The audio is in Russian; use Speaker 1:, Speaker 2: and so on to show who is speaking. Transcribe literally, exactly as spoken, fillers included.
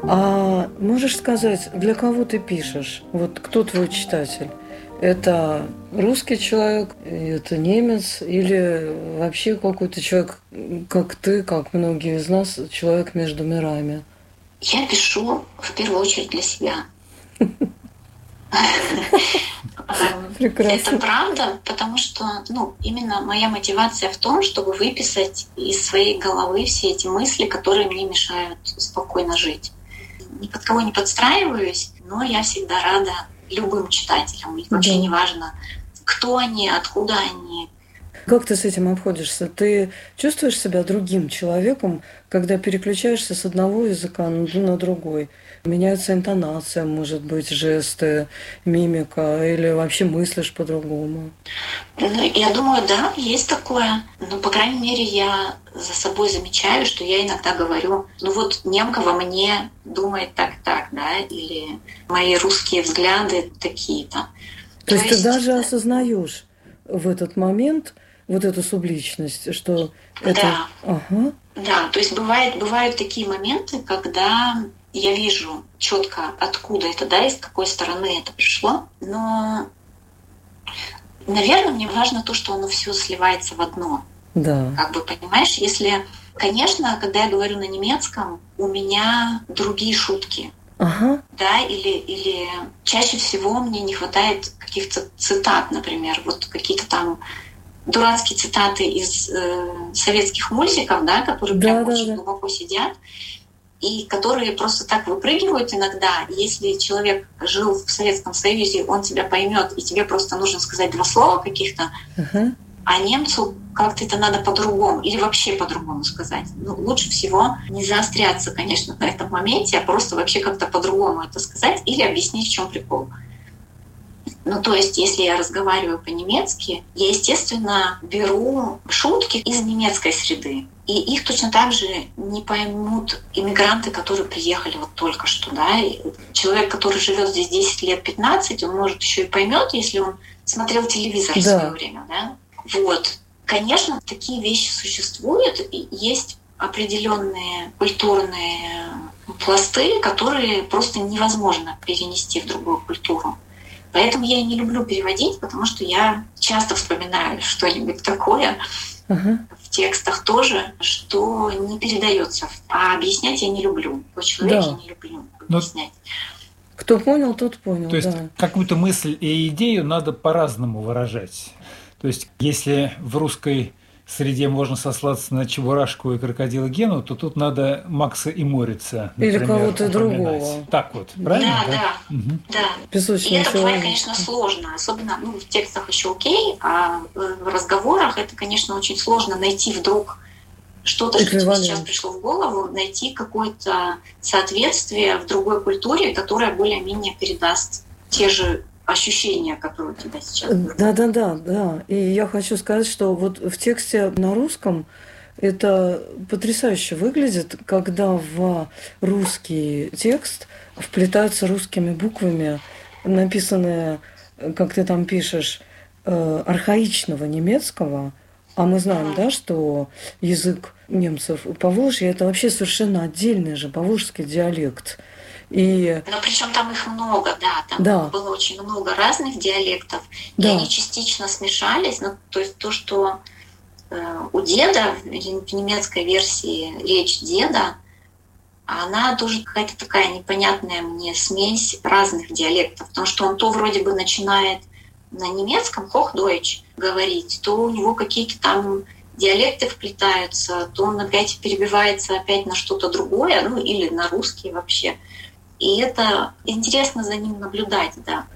Speaker 1: А можешь сказать, для кого ты пишешь? Вот кто твой читатель? Это русский человек, это немец или вообще какой-то человек, как ты, как многие из нас, человек между мирами?
Speaker 2: Я пишу в первую очередь для себя.
Speaker 1: Прекрасно.
Speaker 2: Это правда, потому что ну, именно моя мотивация в том, чтобы выписать из своей головы все эти мысли, которые мне мешают спокойно жить. Ни под кого не подстраиваюсь, но я всегда рада любым читателям. И вообще
Speaker 1: Да.
Speaker 2: не важно, кто они, откуда они.
Speaker 1: Как ты с этим обходишься? Ты чувствуешь себя другим человеком, когда переключаешься с одного языка на другой? Меняется интонация, может быть, жесты, мимика, или вообще мыслишь по-другому?
Speaker 2: Ну, я думаю, да, есть такое. Но, по крайней мере, я за собой замечаю, что я иногда говорю, ну вот немка во мне думает так-так, да, или мои русские взгляды такие-то.
Speaker 1: То, То есть, есть ты даже осознаешь в этот момент вот эту субличность, что это...
Speaker 2: Да.
Speaker 1: Ага.
Speaker 2: Да, то есть бывает, бывают такие моменты, когда я вижу четко, откуда это, да, из какой стороны это пришло, но, наверное, мне важно то, что оно все сливается в одно.
Speaker 1: Да.
Speaker 2: Как бы, понимаешь, если, конечно, когда я говорю на немецком, у меня другие шутки.
Speaker 1: Ага.
Speaker 2: Да, или, или чаще всего мне не хватает каких-то цитат, например, вот какие-то там дурацкие цитаты из э, советских мультиков, да, которые
Speaker 1: да,
Speaker 2: прям
Speaker 1: да,
Speaker 2: очень
Speaker 1: да.
Speaker 2: глубоко сидят, и которые просто так выпрыгивают иногда. Если человек жил в Советском Союзе, он тебя поймет, и тебе просто нужно сказать два слова каких-то,
Speaker 1: uh-huh.
Speaker 2: а немцу как-то это надо по-другому или вообще по-другому сказать. Ну, лучше всего не заостряться, конечно, на этом моменте, а просто вообще как-то по-другому это сказать или объяснить, в чем прикол. Ну, то есть, если я разговариваю по-немецки, я, естественно, беру шутки из немецкой среды. И их точно так же не поймут иммигранты, которые приехали вот только что. Да? И человек, который живет здесь десять лет, пятнадцать, он, может, еще и поймет, если он смотрел телевизор
Speaker 1: да.
Speaker 2: в свое время. Да? Вот. Конечно, такие вещи существуют. И есть определенные культурные пласты, которые просто невозможно перенести в другую культуру. Поэтому я и не люблю переводить, потому что я часто вспоминаю что-нибудь такое
Speaker 1: uh-huh.
Speaker 2: в текстах тоже, что не передается. А объяснять я не люблю. По-человечески
Speaker 1: да.
Speaker 2: не люблю объяснять.
Speaker 1: Но... Кто понял, тот понял.
Speaker 3: То есть
Speaker 1: да.
Speaker 3: какую-то мысль и идею надо по-разному выражать. То есть если в русской среде можно сослаться на Чебурашку и крокодила Гену, то тут надо Макса и Морица, например,
Speaker 1: или кого-то
Speaker 3: упоминать.
Speaker 1: другого.
Speaker 3: Так вот, правильно?
Speaker 2: Да, да.
Speaker 3: да. Угу.
Speaker 2: да.
Speaker 1: Песочный
Speaker 2: и это
Speaker 1: человек.
Speaker 2: бывает, конечно, сложно. Особенно ну, в текстах еще окей, а в разговорах это, конечно, очень сложно найти вдруг что-то, что тебе сейчас пришло в голову, найти какое-то соответствие в другой культуре, которое более-менее передаст те же ощущения, которые у тебя сейчас.
Speaker 1: Да, да, да, да. И я хочу сказать, что вот в тексте на русском это потрясающе выглядит, когда в русский текст вплетаются русскими буквами написанные, как ты там пишешь, архаичного немецкого. А мы знаем, да, что язык немцев Поволжья это вообще совершенно отдельный же поволжский диалект. И...
Speaker 2: Но причем там их много, да, там
Speaker 1: да.
Speaker 2: было очень много разных диалектов,
Speaker 1: да.
Speaker 2: и они частично смешались. Ну, то есть то, что э, у деда в немецкой версии речь деда, она тоже какая-то такая непонятная мне смесь разных диалектов, потому что он то вроде бы начинает на немецком Hochdeutsch говорить, то у него какие-то там диалекты вплетаются, то он опять перебивается опять на что-то другое, ну или на русский вообще. И это интересно за ним наблюдать, да.